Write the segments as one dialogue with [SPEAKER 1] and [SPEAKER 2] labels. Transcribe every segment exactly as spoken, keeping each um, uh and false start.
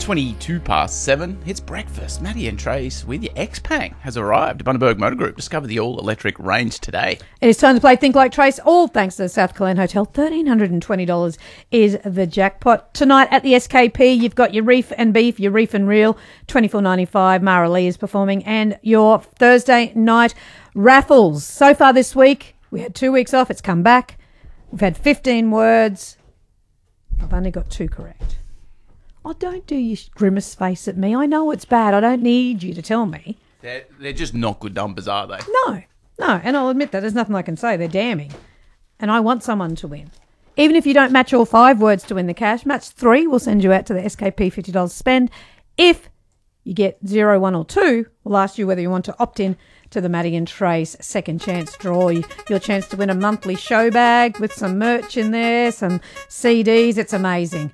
[SPEAKER 1] twenty-two past seven. It's breakfast. Matty and Trace with your X-Pang has arrived. Bundaberg Motor Group. Discover the all-electric range today.
[SPEAKER 2] It is time to play Think Like Trace, all thanks to the South Killeen Hotel. one thousand three hundred twenty dollars is the jackpot. Tonight at the S K P, you've got your Reef and Beef, your Reef and Reel, twenty-four ninety-five. Mara Lee is performing. And your Thursday night raffles. So far this week, we had two weeks off. It's come back. We've had fifteen words. I've only got two correct. Oh, don't do your grimace face at me. I know it's bad. I don't need you to tell me.
[SPEAKER 1] They're, they're just not good numbers, are they?
[SPEAKER 2] No, no. And I'll admit that. There's nothing I can say. They're damning. And I want someone to win. Even if you don't match all five words to win the cash, match three, we'll send you out to the S K P fifty dollars spend. If you get zero, one or two, we'll ask you whether you want to opt in to the Matty and Trace second chance draw. Your chance to win a monthly show bag with some merch in there, some C Ds. It's amazing.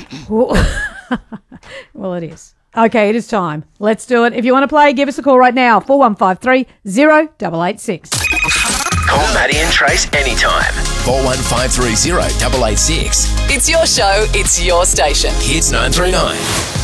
[SPEAKER 2] Well, it is. Okay, it is time. Let's do it. If you want to play, give us a call right now. four one five three, zero eight eight six.
[SPEAKER 3] Call Matty and Trace anytime.
[SPEAKER 4] four one five three, zero eight eight six.
[SPEAKER 5] It's your show, it's your station.
[SPEAKER 4] Hits nine three nine.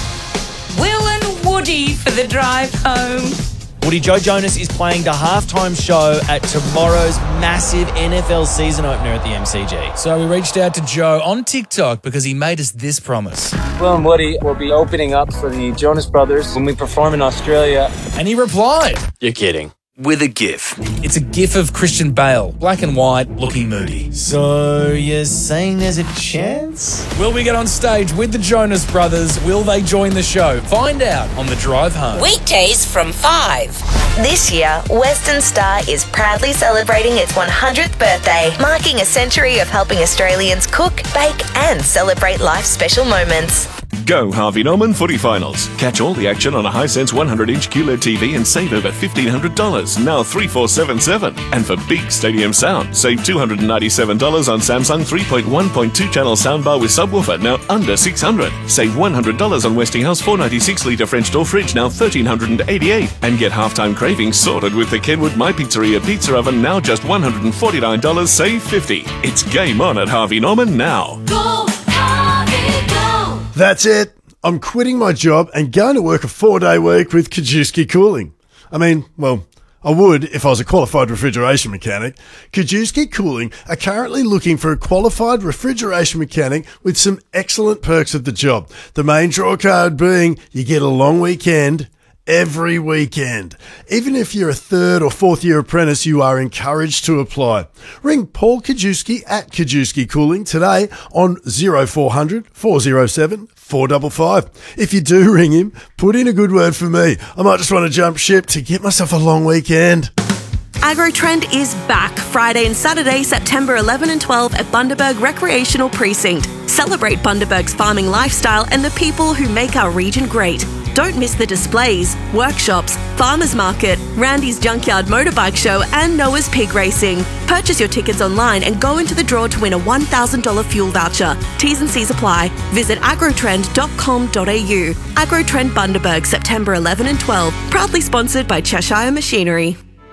[SPEAKER 5] Will and Woody for the drive home.
[SPEAKER 6] Woody, Joe Jonas is playing the halftime show at tomorrow's massive N F L season opener at the M C G.
[SPEAKER 7] So we reached out to Joe on TikTok because he made us this promise.
[SPEAKER 8] Will and Woody will be opening up for the Jonas Brothers when we perform in Australia.
[SPEAKER 7] And he replied,
[SPEAKER 3] You're kidding. With a GIF.
[SPEAKER 7] It's a GIF of Christian Bale, black and white, looking moody.
[SPEAKER 6] So you're saying there's a chance?
[SPEAKER 7] Will we get on stage with the Jonas Brothers? Will they join the show? Find out on the drive home.
[SPEAKER 5] Weekdays from five.
[SPEAKER 9] This year, Western Star is proudly celebrating its one hundredth birthday, marking a century of helping Australians cook, bake and celebrate life's special moments.
[SPEAKER 10] Go Harvey Norman Footy Finals. Catch all the action on a Hisense one hundred inch Q L E D T V and save over fifteen hundred dollars, now three four seven seven. And for big stadium sound, save two hundred ninety-seven dollars on Samsung three point one point two channel soundbar with subwoofer, now under six hundred dollars. Save one hundred dollars on Westinghouse four ninety-six litre French door fridge, now one thousand three hundred eighty-eight dollars. And get halftime cravings sorted with the Kenwood My Pizzeria pizza oven, now just one hundred forty-nine dollars, save fifty dollars. It's game on at Harvey Norman now.
[SPEAKER 11] Go, Harvey, go!
[SPEAKER 12] That's it. I'm quitting my job and going to work a four-day week with Kajewski Cooling. I mean, well, I would if I was a qualified refrigeration mechanic. Kajewski Cooling are currently looking for a qualified refrigeration mechanic with some excellent perks of the job. The main draw card being you get a long weekend every weekend. Even if you're a third or fourth year apprentice, you are encouraged to apply. Ring Paul Kajewski at Kajewski Cooling today on zero four hundred, four oh seven, four five five. If you do ring him, put in a good word for me. I might just want to jump ship to get myself a long weekend.
[SPEAKER 13] AgroTrend is back Friday and Saturday, September eleventh and twelfth at Bundaberg Recreational Precinct. Celebrate Bundaberg's farming lifestyle and the people who make our region great. Don't miss the displays, workshops, farmers market, Randy's Junkyard Motorbike Show and Noah's Pig Racing. Purchase your tickets online and go into the draw to win a one thousand dollars fuel voucher. T's and C's apply. Visit agrotrend dot com dot a u. AgroTrend Bundaberg, September eleventh and twelfth. Proudly sponsored by Cheshire Machinery.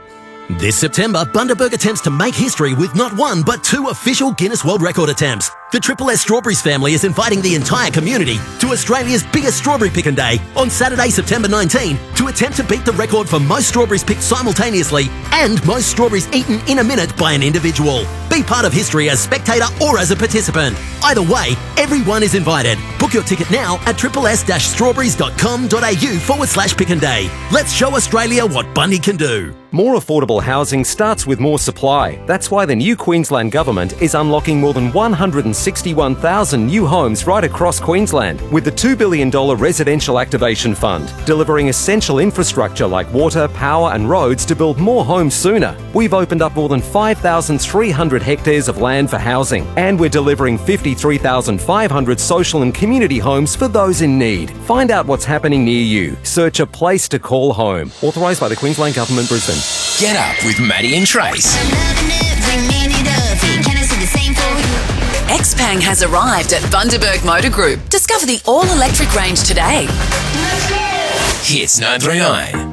[SPEAKER 14] This September, Bundaberg attempts to make history with not one, but two official Guinness World Record attempts. The Triple S Strawberries family is inviting the entire community to Australia's biggest strawberry picking day on Saturday, September nineteenth, to attempt to beat the record for most strawberries picked simultaneously and most strawberries eaten in a minute by an individual. Be part of history as spectator or as a participant. Either way, everyone is invited. Book your ticket now at triple s dash strawberries dot com dot a u forward slash picking day. Let's show Australia what Bundy can do.
[SPEAKER 15] More affordable housing starts with more supply. That's why the new Queensland Government is unlocking more than one hundred sixty-one thousand new homes right across Queensland with the two billion dollars Residential Activation Fund, delivering essential infrastructure like water, power and roads to build more homes sooner. We've opened up more than five thousand three hundred hectares of land for housing, and we're delivering fifty-three thousand five hundred social and community homes for those in need. Find out what's happening near you. Search a place to call home. Authorised by the Queensland Government, Brisbane.
[SPEAKER 4] Get up with Matty and Trace.
[SPEAKER 5] X-Pang has arrived at Bundaberg Motor Group. Discover the all-electric range today.
[SPEAKER 4] Hits nine three nine.